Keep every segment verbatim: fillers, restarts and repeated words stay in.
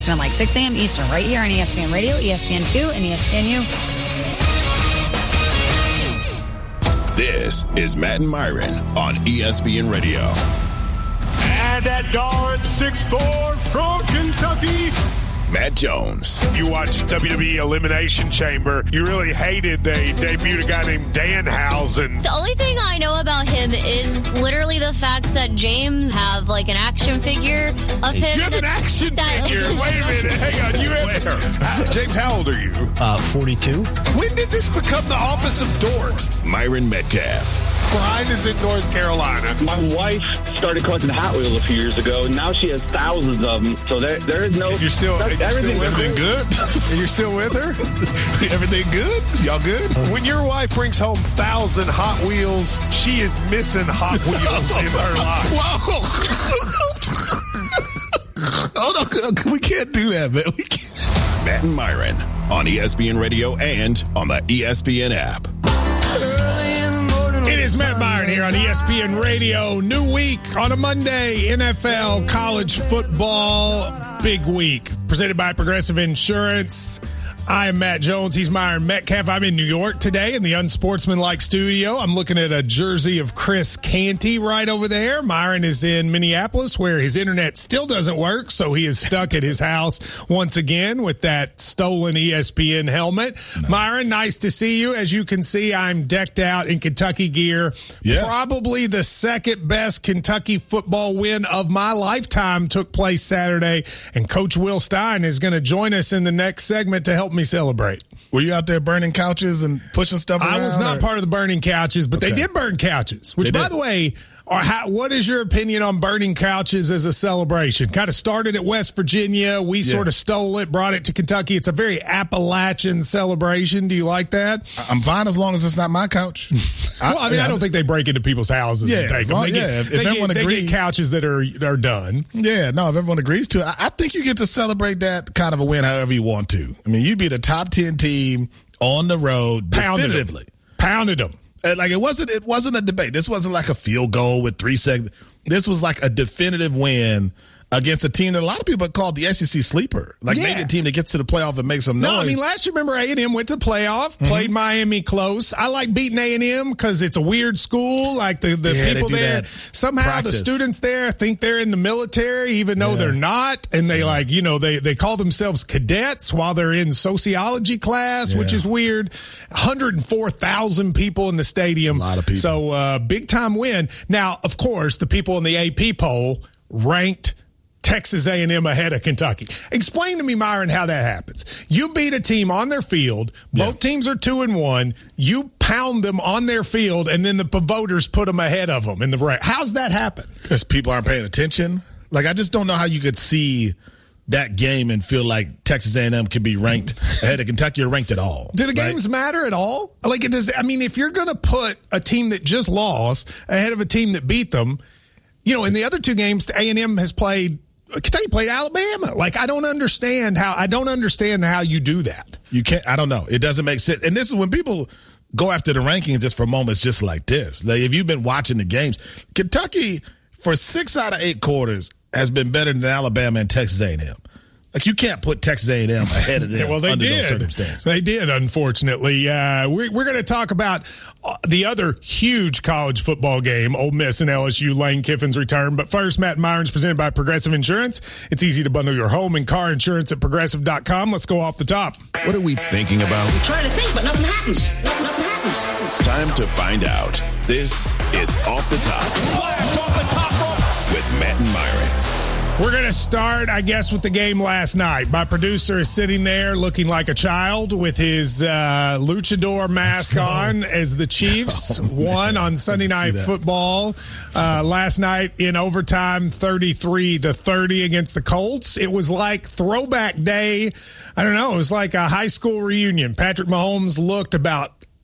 From like six a.m. Eastern, right here on E S P N Radio, E S P N two, and E S P N U. This is Matt and Myron on E S P N Radio. And that guard, six foot four from Kentucky, Matt Jones. You watched W W E Elimination Chamber. You really hated they debuted a guy named Danhausen. The only thing I know about him is literally the fact that James have like an action figure of him. You have an action that, figure? Wait a minute. Hang on. You have, uh, James, how old are you? Uh, forty-two. When did this become the office of dorks? Myron Metcalf. Brian is in North Carolina. My wife started collecting Hot Wheels a few years ago, and now she has thousands of them. So there, there is no. And you're still, and you're everything still Everything good? And you're still with her? Everything good? Y'all good? When your wife brings home thousand Hot Wheels, she is missing Hot Wheels in her life. Whoa. Oh, no, we can't do that, man. We can't. Matt and Myron on E S P N Radio and on the E S P N app. It is Matt Myron here on E S P N Radio. New week on a Monday. N F L, college football, big week. Presented by Progressive Insurance. I am Matt Jones. He's Myron Metcalf. I'm in New York today in the Unsportsmanlike studio. I'm looking at a jersey of Chris Canty right over there. Myron is in Minneapolis where his internet still doesn't work, so he is stuck at his house once again with that stolen E S P N helmet. No. Myron, nice to see you. As you can see, I'm decked out in Kentucky gear. Yeah. Probably the second best Kentucky football win of my lifetime took place Saturday, and Coach Will Stein is going to join us in the next segment to help me celebrate. Were you out there burning couches and pushing stuff around? I was not or? part of the burning couches, but okay. They did burn couches, which, by the way, are how, what is your opinion on burning couches as a celebration? Kind of started at West Virginia. We yeah. sort of stole it, brought it to Kentucky. It's a very Appalachian celebration. Do you like that? I'm fine as long as it's not my couch. Well, I mean, yeah, I don't think they break into people's houses yeah, and take them. Long, they get, yeah, if, they if get, everyone they agrees. get couches that are, are done. Yeah, no, if everyone agrees to it, I, I think you get to celebrate that kind of a win however you want to. I mean, you'd be the top ten team on the road Pounded definitively. Them. Pounded them. And like it wasn't, it wasn't a debate. This wasn't like a field goal with three seconds. This was like a definitive win against a team that a lot of people called the S E C sleeper. Like yeah. maybe a team that gets to the playoff and makes some noise. No, I mean, last year, remember, A and M went to the playoff, mm-hmm. played Miami close. I like beating A and M because it's a weird school. Like the, the yeah, people there, somehow practice. The students there think they're in the military, even though yeah. they're not. And they yeah. like, you know, they, they call themselves cadets while they're in sociology class, yeah. which is weird. one hundred four thousand people in the stadium. A lot of people. So uh, big time win. Now, of course, the people in the A P poll ranked Texas A and M ahead of Kentucky. Explain to me, Myron, how that happens. You beat a team on their field. Both yeah. teams are two and one. You pound them on their field, and then the voters put them ahead of them in the rank. How's that happen? Because people aren't paying attention. Like, I just don't know how you could see that game and feel like Texas A and M could be ranked ahead of Kentucky or ranked at all. Do the right? games matter at all? Like, it does. I mean, if you're going to put a team that just lost ahead of a team that beat them, you know, in the other two games, A and M has played. Kentucky played Alabama. Like, I don't understand how I don't understand how you do that. You can't. I don't know. It doesn't make sense. And this is when people go after the rankings just for moments just like this. Like, if you've been watching the games, Kentucky for six out of eight quarters has been better than Alabama and Texas A and M. Like, you can't put Texas A and M ahead of them well, they under did. those circumstances. They did, unfortunately. Uh, we're we're going to talk about the other huge college football game, Ole Miss and L S U, Lane Kiffin's return. But first, Matt and Myron's presented by Progressive Insurance. It's easy to bundle your home and car insurance at progressive dot com. Let's go off the top. What are we thinking about? We're trying to think, but nothing happens. Nothing, nothing happens. Time to find out. This is Off the Top. Flash off the top rope. With Matt and Myron. We're going to start, I guess, with the game last night. My producer is sitting there looking like a child with his uh, luchador mask on as the Chiefs oh, won on Sunday Night Football uh, last night in overtime, thirty-three to thirty against the Colts. It was like throwback day. I don't know. It was like a high school reunion. Patrick Mahomes looked about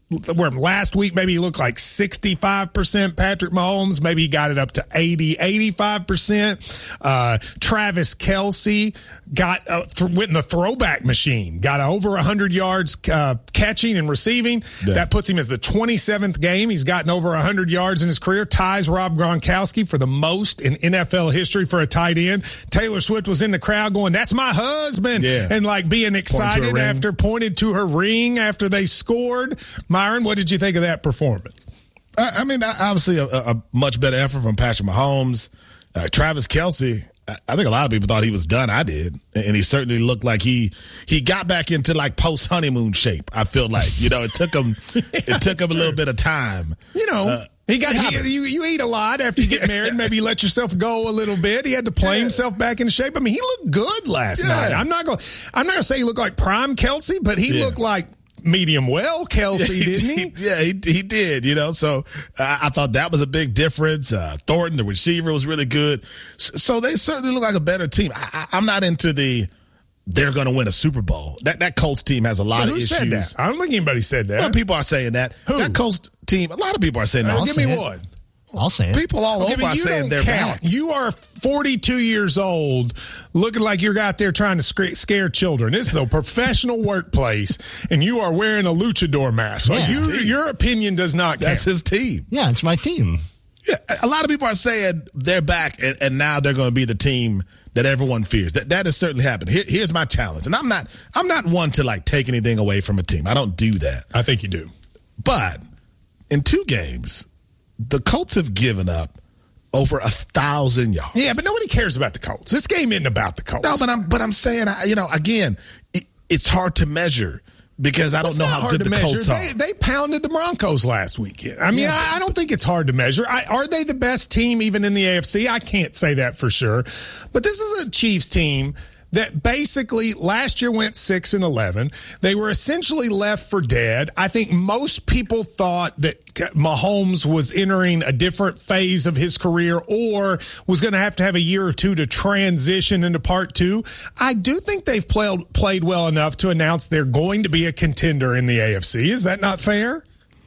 where last week maybe he looked like sixty-five percent Patrick Mahomes. Maybe he got it up to eighty, eighty-five percent. Uh, Travis Kelce got uh, th- went in the throwback machine, got over one hundred yards uh, catching and receiving. Yeah. That puts him as the twenty-seventh game. He's gotten over one hundred yards in his career, ties Rob Gronkowski for the most in N F L history for a tight end. Taylor Swift was in the crowd going, "That's my husband," yeah. and like being excited after pointed to her ring after they scored. Myron, what did you think of that performance? I, I mean, obviously a, a much better effort from Patrick Mahomes. Uh, Travis Kelce, I, I think a lot of people thought he was done. I did. And he certainly looked like he he got back into like post-honeymoon shape, I feel like. You know, it took him yeah, it took him a little bit of time. You know, uh, he got he, you, you eat a lot after you get married. Maybe you let yourself go a little bit. He had to play yeah. himself back into shape. I mean, he looked good last yeah. night. I'm not going I'm not going to say he looked like prime Kelce, but he yeah. looked like medium well Kelce, didn't he? Yeah, he he did, you know. So uh, I thought that was a big difference. Uh, Thornton, the receiver, was really good. So, so they certainly look like a better team. I, I, I'm not into the they're going to win a Super Bowl. That that Colts team has a lot well, of who issues. Said that? I don't think anybody said that. Well, people are saying that. Who? That Colts team, a lot of people are saying that. Uh, give me it. one. I'll say it. People all okay, over are saying they're count. bad. You are forty-two years old, looking like you're out there trying to scare children. This is a professional workplace, and you are wearing a luchador mask. Yeah. You, your opinion does not count. That's his team. Yeah, it's my team. Yeah, a lot of people are saying they're back, and, and now they're going to be the team that everyone fears. That that has certainly happened. Here, here's my challenge, and I'm not I'm not one to like take anything away from a team. I don't do that. I think you do. But in two games, the Colts have given up over a thousand yards. Yeah, but nobody cares about the Colts. This game isn't about the Colts. No, but I'm but I'm saying, you know, again, it, it's hard to measure because I don't it's know how good the measure. Colts are. They, they pounded the Broncos last weekend. I mean, yeah. I, I don't think it's hard to measure. I, are they the best team even in the A F C? I can't say that for sure. But this is a Chiefs team that basically last year went six and eleven. They were essentially left for dead. I think most people thought that Mahomes was entering a different phase of his career or was going to have to have a year or two to transition into part two. I do think they've played played well enough to announce they're going to be a contender in the A F C. Is that not fair?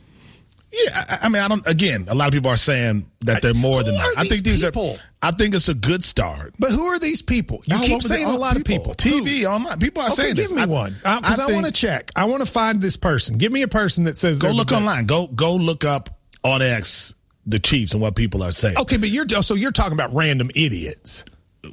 Yeah, I, I mean, I don't. Again, a lot of people are saying that they're more who than that. I think these people? are. I think it's a good start. But who are these people? You All keep saying the, a lot people. of people. T V, who? online. People are okay, saying give this. me I, one because I, I want to check. I want to find this person. Give me a person that says. Go look online. Go go look up on X the Chiefs and what people are saying. Okay, but you're so you're talking about random idiots.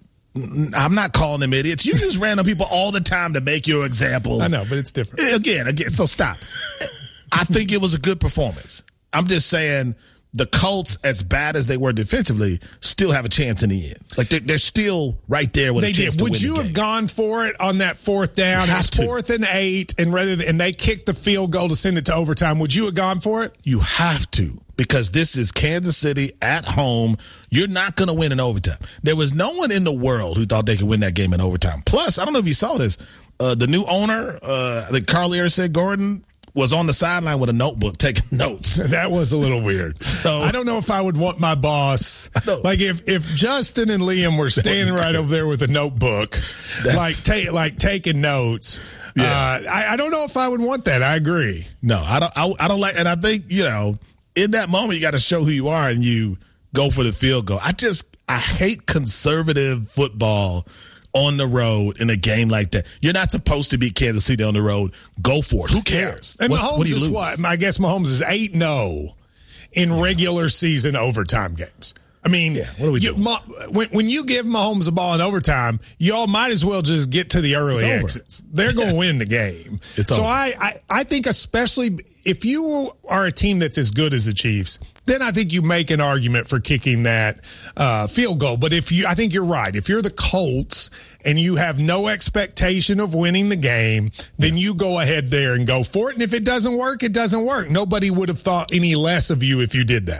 I'm not calling them idiots. You use random people all the time to make your examples. I know, but it's different. Again, again. So stop. I think it was a good performance. I'm just saying the Colts, as bad as they were defensively, still have a chance in the end. Like they're, they're still right there with they a chance did. to Would win you the have game. gone for it on that fourth down? It's fourth and eight, and rather than, and they kicked the field goal to send it to overtime. Would you have gone for it? You have to, because this is Kansas City at home. You're not going to win in overtime. There was no one in the world who thought they could win that game in overtime. Plus, I don't know if you saw this. Uh, the new owner, uh, I think Carl Eric Gordon, was on the sideline with a notebook taking notes. That was a little weird. So I don't know if I would want my boss, like if, if Justin and Liam were standing right over there with a notebook, That's, like ta- like taking notes. Yeah. Uh, I, I don't know if I would want that. I agree. No, I don't. I, I don't like, and I think, you know, in that moment you got to show who you are and you go for the field goal. I just I hate conservative football on the road in a game like that. You're not supposed to beat Kansas City on the road. Go for it. Who cares? And What's, Mahomes what do you is lose? what? I guess Mahomes is eight and oh in yeah. regular season overtime games. I mean, yeah, what are we you, doing? Ma, when, when you give Mahomes a ball in overtime, y'all might as well just get to the early exits. They're going to win the game. It's so over. I, I, I think especially if you are a team that's as good as the Chiefs, then I think you make an argument for kicking that uh, field goal. But if you, I think you're right. If you're the Colts and you have no expectation of winning the game, then you go ahead there and go for it. And if it doesn't work, it doesn't work. Nobody would have thought any less of you if you did that.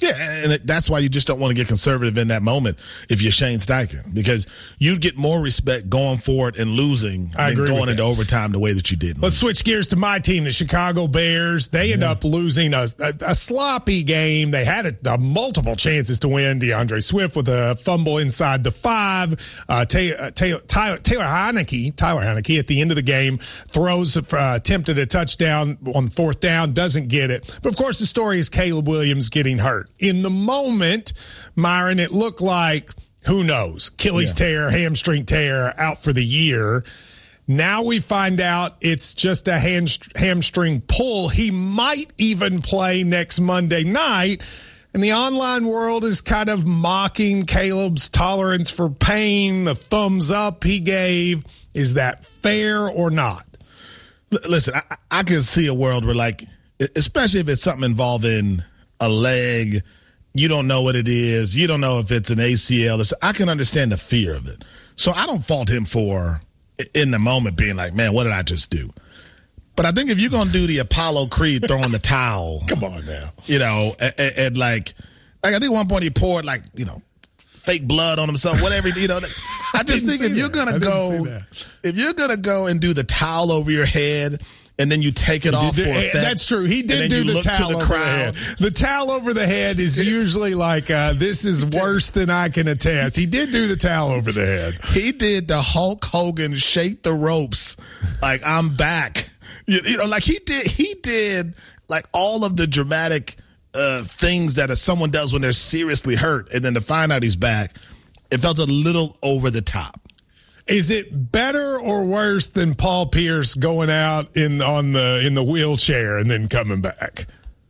Yeah, and that's why you just don't want to get conservative in that moment if you're Shane Steichen, because you'd get more respect going for it and losing I than agree going with into that. overtime the way that you did. Let's switch gears to my team, the Chicago Bears. They end Yeah. up losing a, a, a sloppy game. They had a, a multiple chances to win. DeAndre Swift with a fumble inside the five. Uh, Taylor, Taylor, Tyler Heineke, Tyler Heineke at the end of the game throws, uh, attempted a touchdown on fourth down, doesn't get it. But of course, the story is Caleb Williams getting hurt. In the moment, Myron, it looked like, who knows, Achilles Yeah. tear, hamstring tear, out for the year. Now we find out it's just a hamst- hamstring pull. He might even play next Monday night. And the online world is kind of mocking Caleb's tolerance for pain, the thumbs up he gave. Is that fair or not? L- Listen, I, I can see a world where, like, especially if it's something involving a leg, you don't know what it is, you don't know if it's an A C L or so. I can understand the fear of it. So I don't fault him for, in the moment, being like, man, what did I just do? But I think if you're going to do the Apollo Creed throwing the towel, Come on now. you know, and, and like, like I think at one point he poured, like, you know, fake blood on himself, whatever, you know. I just didn't think see if you're that. going I to didn't see go, that. if you're going to go and do the towel over your head, and then you take it off Did- for effect. That's true. He and did then do you the look to towel the over crowd. the head. The towel over the head is usually like, uh, this is worse than I can attest. He did do the towel over the head. He did the Hulk Hogan shake the ropes, like I'm back. You, you know, like he did. He did like all of the dramatic uh, things that a, someone does when they're seriously hurt, and then to find out he's back, it felt a little over the top. Is it better or worse than Paul Pierce going out in on the in the wheelchair and then coming back?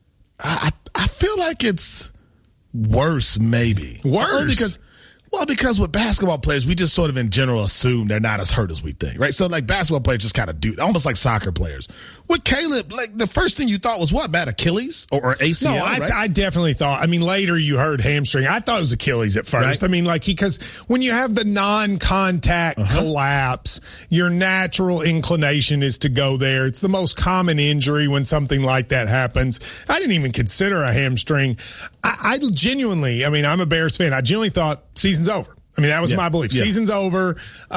I I feel like it's worse, maybe. Worse? Only because, well, because with basketball players, we just sort of in general assume they're not as hurt as we think, right? So like basketball players just kind of do, almost like soccer players. With Caleb, like the first thing you thought was what, bad Achilles or, or A C L? No, I, right? I definitely thought. I mean, later you heard hamstring. I thought it was Achilles at first. Right. I mean, like he because when you have the non-contact Uh-huh. collapse, your natural inclination is to go there. It's the most common injury when something like that happens. I didn't even consider a hamstring. I, I genuinely, I mean, I'm a Bears fan. I genuinely thought season's over. I mean, that was Yeah. my belief. Yeah. Season's over.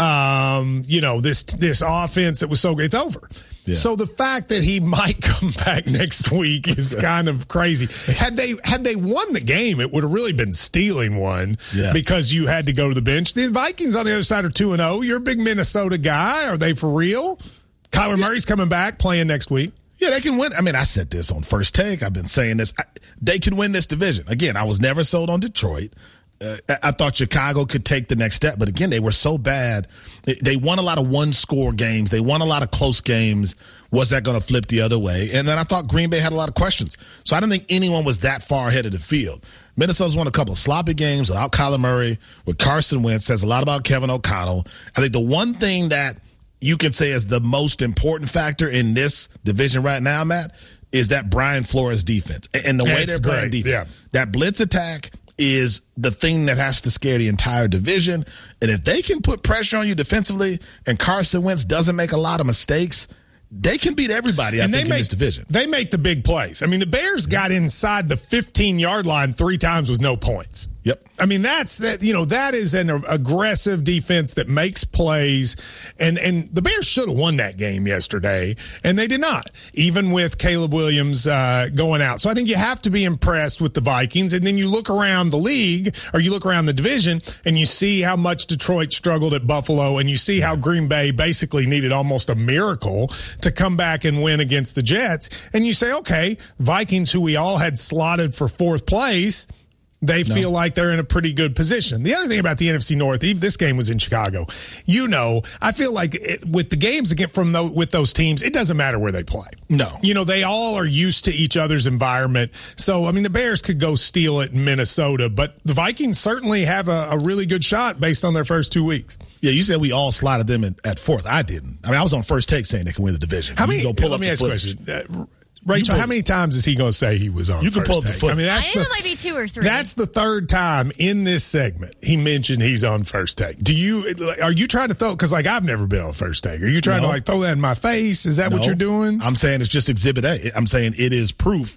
Um, you know, this this offense that was so great, it's over. Yeah. So the fact that he might come back next week is kind of crazy. Had they had they won the game, it would have really been stealing one Yeah. because you had to go to the bench. The Vikings on the other side are two and oh. You're a big Minnesota guy. Are they for real? Kyler Murray's coming back, playing next week. Yeah, they can win. I mean, I said this on First Take. I've been saying this. I, they can win this division. Again, I was never sold on Detroit. Uh, I, I thought Chicago could take the next step. But again, they were so bad. They, they won a lot of one-score games. They won a lot of close games. Was that going to flip the other way? And then I thought Green Bay had a lot of questions. So I didn't think anyone was that far ahead of the field. Minnesota's won a couple of sloppy games without Kyler Murray, with Carson Wentz. Says a lot about Kevin O'Connell. I think the one thing that you can say is the most important factor in this division right now, Matt, is that Brian Flores defense and the way That's they're playing great, defense. yeah. That blitz attack is the thing that has to scare the entire division. And if they can put pressure on you defensively and Carson Wentz doesn't make a lot of mistakes, they can beat everybody, I And think, they make in this division. They make the big plays. I mean, the Bears got inside the fifteen-yard line three times with no points. Yep. I mean, that's that. You know, that is an aggressive defense that makes plays, and and the Bears should have won that game yesterday, and they did not, even with Caleb Williams uh, going out. So I think you have to be impressed with the Vikings, and then you look around the league, or you look around the division, and you see how much Detroit struggled at Buffalo, and you see how Green Bay basically needed almost a miracle to come back and win against the Jets, and you say, okay, Vikings, who we all had slotted for fourth place, they No. feel like they're in a pretty good position. The other thing about the N F C North, even this game was in Chicago. You know, I feel like it, with the games again from those, with those teams, it doesn't matter where they play. No. You know, they all are used to each other's environment. So, I mean, the Bears could go steal it in Minnesota, but the Vikings certainly have a, a really good shot based on their first two weeks. Yeah, you said we all slotted them in, at fourth. I didn't. I mean, I was on First Take saying they can win the division. How You many? can go pull let up me the ask you a footage. question. Uh, Rachel, pull- how many times is he going to say he was on You can First pull up the Take? footage. I mean, I that's think the, it might be two or three. That's the third time in this segment he mentioned he's on First Take. Do you are you trying to throw? Because like I've never been on First Take. Are you trying No. to like throw that in my face? Is that what No. you're doing? I'm saying it's just Exhibit A. I'm saying it is proof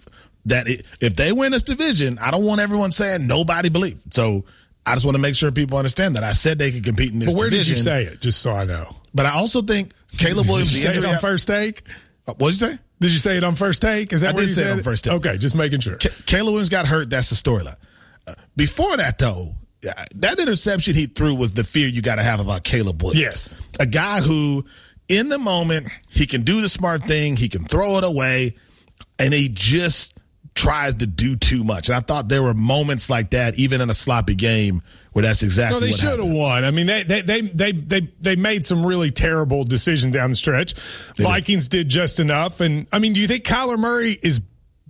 that it, if they win this division, I don't want everyone saying nobody believed. So I just want to make sure people understand that I said they could compete in this but where division. Did you say it? Just so I know. But I also think Caleb Williams. Did you say injury it on First Take? Uh, what'd you say? Did you say it on First Take? Is that I where did you say said it on First Take. Okay, just making sure. K- Caleb Williams got hurt. That's the storyline. Uh, before that, though, that interception he threw was the fear you got to have about Caleb Williams. Yes. A guy who, in the moment, he can do the smart thing. He can throw it away, and he just tries to do too much. And I thought there were moments like that, even in a sloppy game, where that's exactly no, they what should have won. I mean, they they, they they they they made some really terrible decisions down the stretch. They Vikings did. did just enough. And, I mean, do you think Kyler Murray is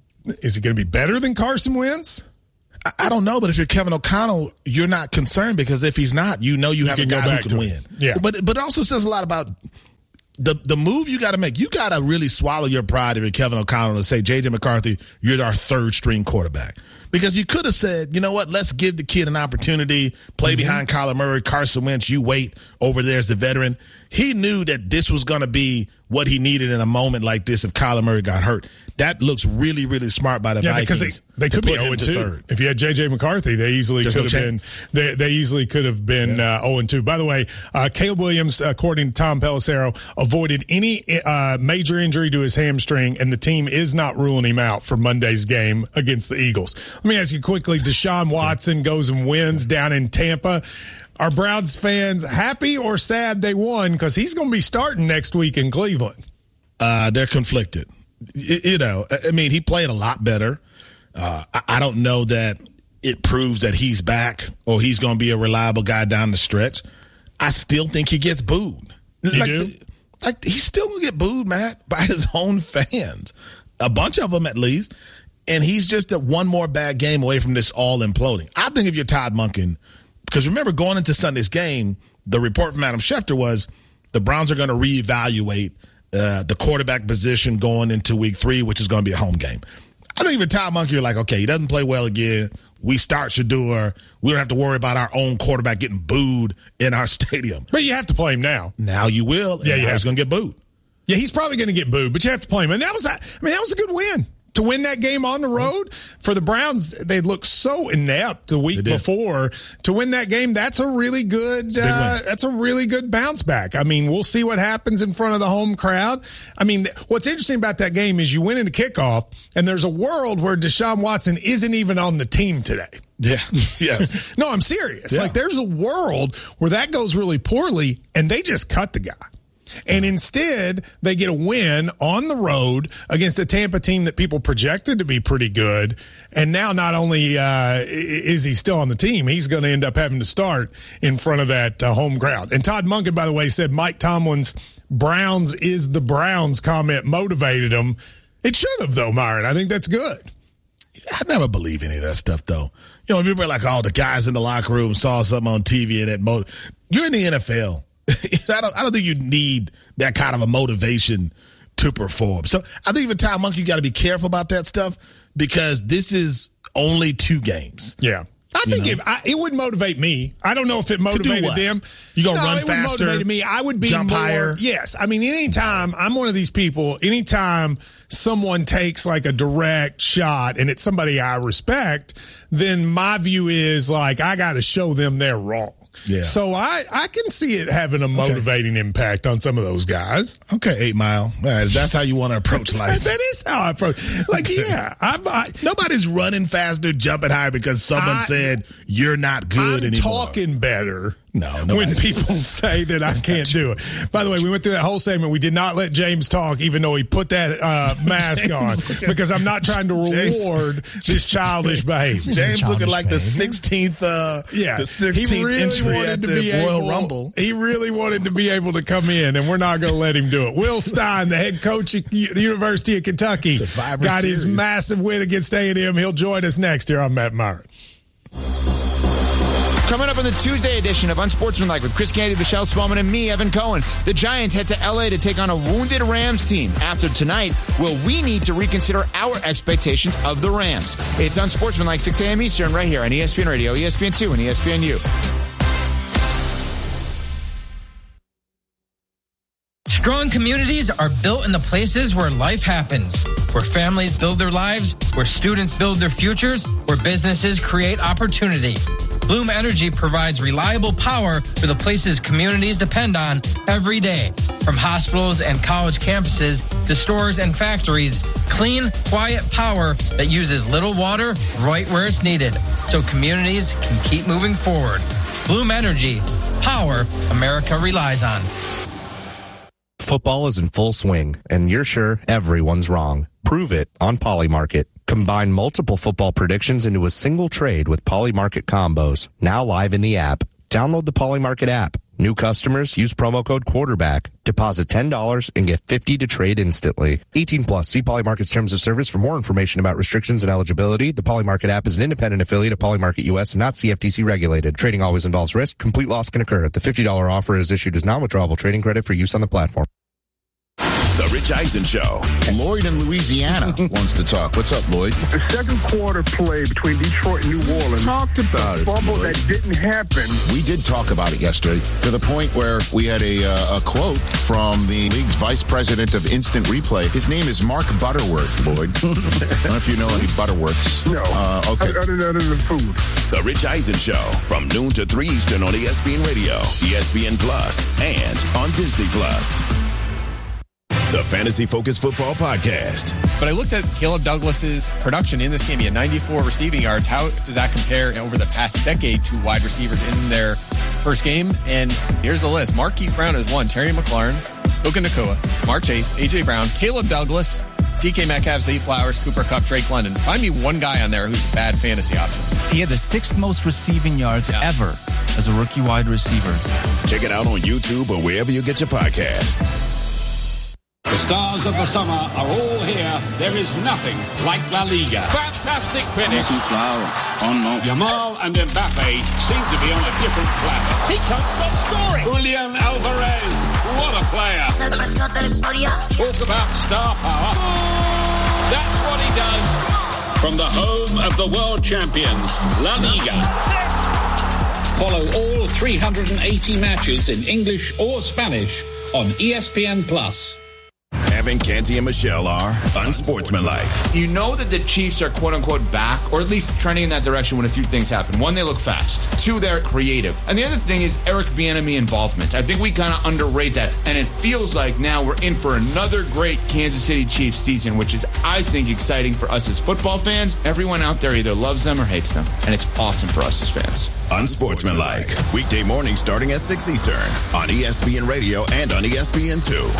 is he going to be better than Carson Wentz? I, I don't know, but if you're Kevin O'Connell, you're not concerned because if he's not, you know you, you have a guy who can win. Yeah. But, but it also says a lot about the the move you got to make. You got to really swallow your pride if you're Kevin O'Connell and say, J J McCarthy, you're our third string quarterback. Because you could have said, you know what, let's give the kid an opportunity, play mm-hmm. behind Kyler Murray, Carson Wentz, you wait, over there as the veteran. He knew that this was going to be what he needed in a moment like this if Kyler Murray got hurt. That looks really, really smart by the yeah, Vikings. Because they, they could be oh and two. If you had J J McCarthy, they easily There's could no have chance. been they, they easily could have been yeah. uh, oh and two. By the way, uh, Caleb Williams, according to Tom Pelissero, avoided any uh, major injury to his hamstring, and the team is not ruling him out for Monday's game against the Eagles. Let me ask you quickly, Deshaun Watson goes and wins down in Tampa. Are Browns fans happy or sad they won? Because he's going to be starting next week in Cleveland. Uh, they're conflicted. You, you know, I mean, he played a lot better. Uh, I, I don't know that it proves that he's back or he's going to be a reliable guy down the stretch. I still think he gets booed. You like, do? Like, he's still going to get booed, Matt, by his own fans. A bunch of them, at least. And he's just a one more bad game away from this all imploding. I think if you're Todd Monken, because remember, going into Sunday's game, the report from Adam Schefter was the Browns are going to reevaluate uh, the quarterback position going into week three, which is going to be a home game. I think if you're Todd Monken, you're like, okay, he doesn't play well again. We start Shedeur. We don't have to worry about our own quarterback getting booed in our stadium. But you have to play him now. Now you will. Yeah, yeah. He's going to get booed. Yeah, he's probably going to get booed, but you have to play him. And that was, I mean, that was a good win. To win that game on the road for the Browns, they looked so inept the week before. To win that game, that's a really good. Uh, that's a really good bounce back. I mean, we'll see what happens in front of the home crowd. I mean, what's interesting about that game is you win into kickoff, and there's a world where Deshaun Watson isn't even on the team today. Yeah. Yes. No, I'm serious. Yeah. Like, there's a world where that goes really poorly, and they just cut the guy. And instead, they get a win on the road against a Tampa team that people projected to be pretty good. And now not only uh, is he still on the team, he's going to end up having to start in front of that uh, home crowd. And Todd Monken, by the way, said Mike Tomlin's Browns is the Browns comment motivated him. It should have, though, Myron. I think that's good. I never believe any of that stuff, though. You know, people are like, oh, the guys in the locker room saw something on T V and that mode. You're in the N F L. I don't I don't think you need that kind of a motivation to perform. So I think even Todd Monken, you got to be careful about that stuff because this is only two games. Yeah. I think it, I, it would motivate me. I don't know if it motivated them. You gonna no, run it faster? Would motivate me. I would be jump more. higher. Yes, I mean, anytime I'm one of these people. Anytime someone takes like a direct shot and it's somebody I respect, then my view is like I got to show them they're wrong. Yeah. So I, I can see it having a motivating okay. impact on some of those guys. Okay, Eight Mile. Right, that's how you want to approach life. That is how I approach. Like, yeah, I, I, nobody's running faster, jumping higher because someone I, said you're not good I'm anymore. Talking better. No, when people say that I can't do it. By the way, we went through that whole segment. We did not let James talk, even though he put that uh, mask James, on, because I'm not trying to reward James, this childish behavior. James looking like the sixteenth, uh, yeah, the sixteenth really entry at the Royal able, Rumble. He really wanted to be able to come in, and we're not going to let him do it. Will Stein, the head coach at the University of Kentucky, Survivor got Series. his massive win against A and M. He'll join us next here on Matt Myron. Coming up on the Tuesday edition of Unsportsmanlike with Chris Candy, Michelle Spellman, and me, Evan Cohen. The Giants head to L A to take on a wounded Rams team. After tonight, will we need to reconsider our expectations of the Rams? It's Unsportsmanlike, six a.m. Eastern, right here on E S P N Radio, E S P N two, and E S P N U. Strong communities are built in the places where life happens, where families build their lives, where students build their futures, where businesses create opportunity. Bloom Energy provides reliable power for the places communities depend on every day. From hospitals and college campuses to stores and factories, clean, quiet power that uses little water right where it's needed so communities can keep moving forward. Bloom Energy, power America relies on. Football is in full swing, and you're sure everyone's wrong. Prove it on Polymarket. Combine multiple football predictions into a single trade with Polymarket combos. Now live in the app. Download the Polymarket app. New customers use promo code quarterback. Deposit ten dollars and get fifty dollars to trade instantly. eighteen plus. See Polymarket's terms of service for more information about restrictions and eligibility. The Polymarket app is an independent affiliate of Polymarket U S and not C F T C regulated. Trading always involves risk. Complete loss can occur. The fifty dollars offer is issued as non-withdrawable trading credit for use on the platform. The Rich Eisen Show. Lloyd in Louisiana wants to talk. What's up, Lloyd? The second quarter play between Detroit and New Orleans. Talked about it. Fumble Lloyd. that didn't happen. We did talk about it yesterday to the point where we had a, uh, a quote from the league's vice president of instant replay. His name is Mark Butterworth, Lloyd. I don't know if you know any Butterworths. No. Uh, okay. Other than the food. The Rich Eisen Show from noon to three Eastern on E S P N Radio, E S P N Plus, and on Disney Plus. The Fantasy Focus Football Podcast. But I looked at Caleb Douglas's production in this game. He had ninety-four receiving yards. How does that compare over the past decade to wide receivers in their first game? And here's the list. Marquise Brown is one. Terry McLaurin, Puka Nacua, Jamar Chase, A J. Brown, Caleb Douglas, D K Metcalf, Zay Flowers, Cooper Kupp, Drake London. Find me one guy on there who's a bad fantasy option. He had the sixth most receiving yards yeah. ever as a rookie wide receiver. Check it out on YouTube or wherever you get your podcast. The stars of the summer are all here. There is nothing like La Liga. Fantastic finish. Oh no. Yamal and Mbappe seem to be on a different planet. He can't stop scoring. Julian Alvarez, what a player. Talk about star power. That's what he does. From the home of the world champions, La Liga. Follow all three hundred eighty matches in English or Spanish on E S P N Plus. Evan, Canty, and Michelle are unsportsmanlike. You know that the Chiefs are quote-unquote back, or at least trending in that direction when a few things happen. One, they look fast. Two, they're creative. And the other thing is Eric Bieniemy involvement. I think we kind of underrate that. And it feels like now we're in for another great Kansas City Chiefs season, which is, I think, exciting for us as football fans. Everyone out there either loves them or hates them. And it's awesome for us as fans. Unsportsmanlike. Weekday mornings starting at six Eastern on E S P N Radio and on E S P N two.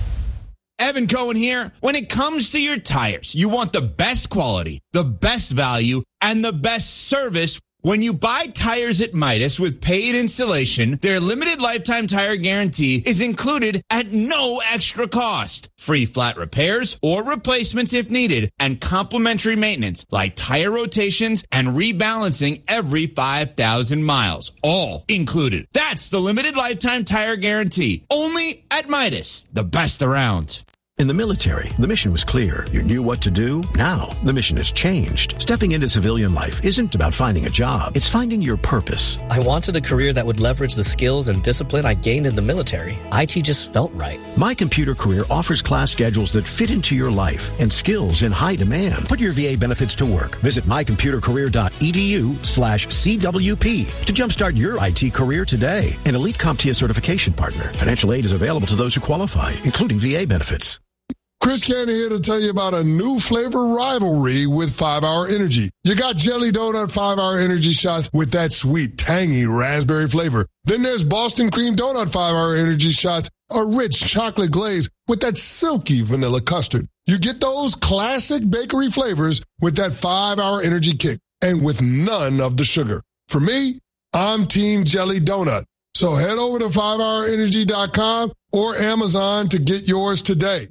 Evan Cohen here. When it comes to your tires, you want the best quality, the best value, and the best service. When you buy tires at Midas with paid installation, their limited lifetime tire guarantee is included at no extra cost. Free flat repairs or replacements if needed, and complimentary maintenance like tire rotations and rebalancing every five thousand miles. All included. That's the limited lifetime tire guarantee. Only at Midas, the best around. In the military, the mission was clear. You knew what to do. Now, the mission has changed. Stepping into civilian life isn't about finding a job. It's finding your purpose. I wanted a career that would leverage the skills and discipline I gained in the military. I T just felt right. My Computer Career offers class schedules that fit into your life and skills in high demand. Put your V A benefits to work. Visit mycomputercareer.edu slash CWP to jumpstart your I T career today. An Elite CompTIA certification partner. Financial aid is available to those who qualify, including V A benefits. Chris Candy here to tell you about a new flavor rivalry with five hour Energy. You got Jelly Donut five hour Energy shots with that sweet, tangy raspberry flavor. Then there's Boston Cream Donut five hour Energy shots, a rich chocolate glaze with that silky vanilla custard. You get those classic bakery flavors with that five hour Energy kick and with none of the sugar. For me, I'm Team Jelly Donut. So head over to five hour energy dot com or Amazon to get yours today.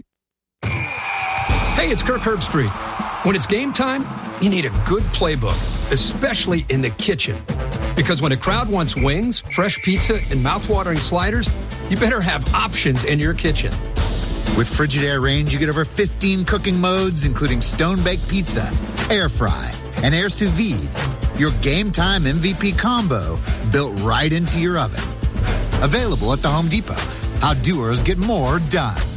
Hey, it's Kirk Herbstreit. When it's game time, you need a good playbook, especially in the kitchen. Because when a crowd wants wings, fresh pizza, and mouthwatering sliders, you better have options in your kitchen. With Frigidaire Range, you get over fifteen cooking modes, including stone-baked pizza, air fry, and air sous vide. Your game time M V P combo built right into your oven. Available at the Home Depot. How doers get more done.